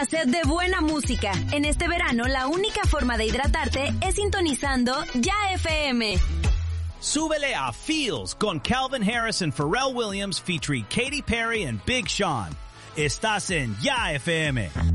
sed de buena música. En este verano, la única forma de hidratarte es sintonizando Ya FM. Súbele a Feels con Calvin Harris and Pharrell Williams featuring Katy Perry and Big Sean. Estás en Ya FM.